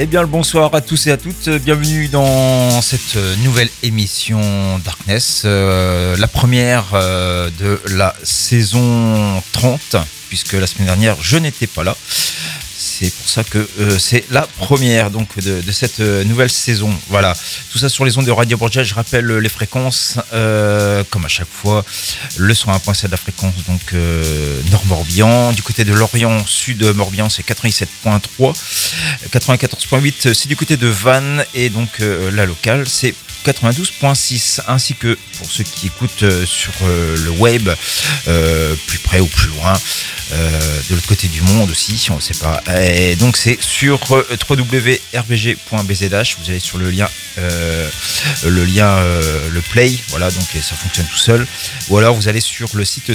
Eh bien le bonsoir à tous et à toutes, bienvenue dans cette nouvelle émission Darkness, la première de la saison 30, puisque la semaine dernière je n'étais pas là. C'est pour ça que c'est la première donc de cette nouvelle saison. Voilà, tout ça sur les ondes de Radio Bourget. Je rappelle les fréquences, comme à chaque fois, le 101.7 de la fréquence, donc Nord-Morbihan. Du côté de Lorient, Sud-Morbihan, c'est 97.3. 94.8, c'est du côté de Vannes. Et donc la locale, c'est 92.6, ainsi que pour ceux qui écoutent sur le web, plus près ou plus loin, de l'autre côté du monde aussi, on ne sait pas. Et donc c'est sur www.rbg.bzh, vous allez sur le lien, le play, voilà, donc ça fonctionne tout seul. Ou alors vous allez sur le site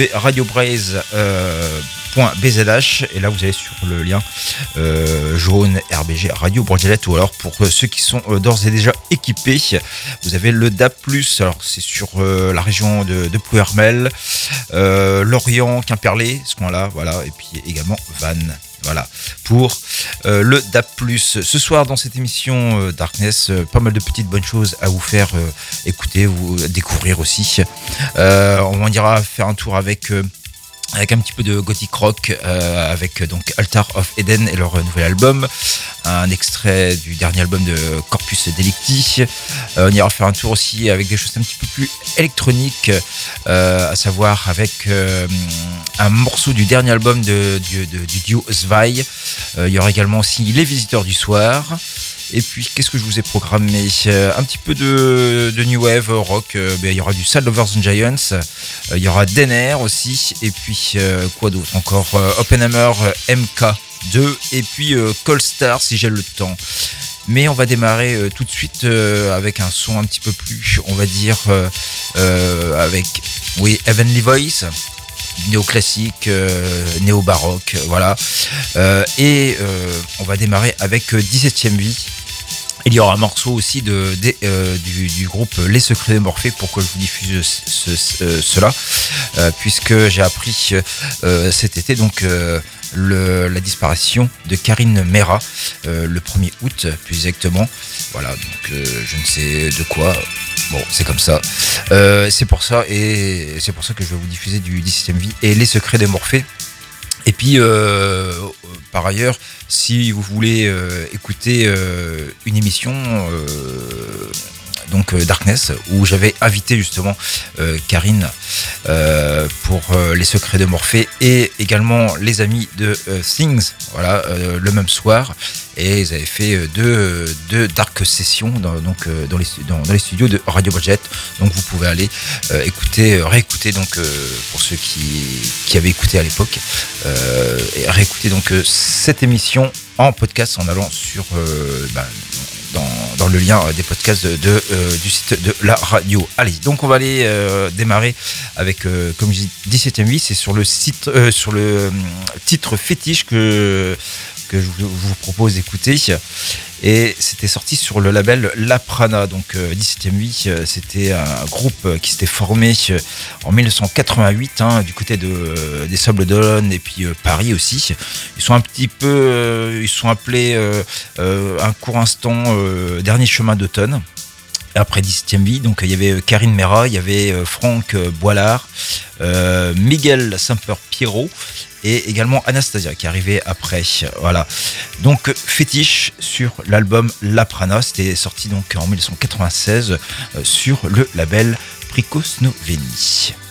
www.radiobraise.bzh et là vous allez sur le lien jaune RBG Radio Bourget. Ou alors pour ceux qui sont d'ores et déjà équipés, vous avez le DAB+, alors c'est sur la région de Plouermel, Lorient, Quimperlé, ce coin-là, voilà, et puis également Vannes. Voilà, pour le DAB+. Ce soir dans cette émission Darkness, pas mal de petites bonnes choses à vous faire écouter, vous découvrir aussi. On ira faire un tour avec un petit peu de gothic rock, avec donc Altar of Eden et leur nouvel album, un extrait du dernier album de Corpus Delicti. On ira faire un tour aussi avec des choses un petit peu plus électroniques, à savoir avec un morceau du dernier album du duo Zwei. Il y aura également aussi Les Visiteurs du Soir. Et puis, qu'est-ce que je vous ai programmé ? Un petit peu de New Wave rock. Il y aura du Sad Lovers and Giants. Il y aura Denner aussi. Et puis, quoi d'autre encore ? Oppenheimer MK2. Et puis, Cold Star si j'ai le temps. Mais on va démarrer tout de suite avec un son un petit peu plus, on va dire, avec Heavenly Voice. Néo-classique, néo-baroque, voilà. Et on va démarrer avec 17ème Vie. Il y aura un morceau aussi du groupe Les Secrets de Morphée. Pourquoi je vous diffuse cela puisque j'ai appris cet été donc la disparition de Karine Mera le 1er août plus exactement. Voilà, donc je ne sais de quoi. Bon, c'est comme ça. C'est pour ça que je vais vous diffuser du 17ème Vie et Les Secrets de Morphée. Et puis, par ailleurs, si vous voulez écouter une émission, donc Darkness, où j'avais invité justement Karine pour Les Secrets de Morphée et également les amis de Things, voilà, le même soir. Et ils avaient fait deux dark sessions dans les studios de Radio Budget. Donc vous pouvez aller réécouter donc pour ceux qui avaient écouté à l'époque, et réécouter donc cette émission en podcast en allant sur dans le lien des podcasts du site de la radio. Allez, donc on va aller démarrer avec, comme je dis, 17ème Vie. C'est sur le site, sur le titre fétiche que je vous propose d'écouter. Et c'était sorti sur le label La Prana. Donc 17ème Vie, c'était un groupe qui s'était formé en 1988 du côté des Sables d'Olonne et puis Paris aussi. Ils sont appelés un court instant Dernier Chemin d'Automne. Après 17ème Vie, donc il y avait Karine Mera, il y avait Franck Boilard, Miguel Semper-Pierrot et également Anastasia qui arrivait après. Voilà. Donc fétiche sur l'album La Prana, c'était sorti donc en 1996 sur le label Pricosnoveni.